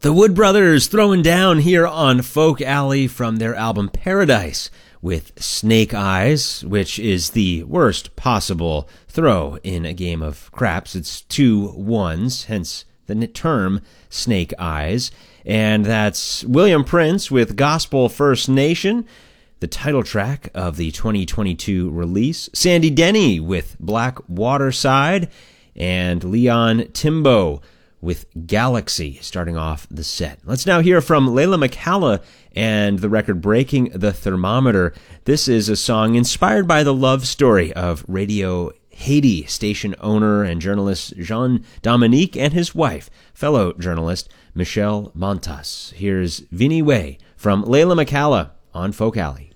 The Wood Brothers throwing down here on Folk Alley from their album Paradise with Snake Eyes, which is the worst possible throw in a game of craps. It's 2 1s, hence the term Snake Eyes. And that's William Prince with Gospel First Nation, the title track of the 2022 release. Sandy Denny with Black Waterside, and Leon Timbo with Galaxy, starting off the set. Let's now hear from Layla McCalla and the record Breaking the Thermometer. This is a song inspired by the love story of Radio Haiti station owner and journalist Jean Dominique and his wife, fellow journalist Michelle Montas. Here's Vinnie Way from Layla McCalla on Folk Alley.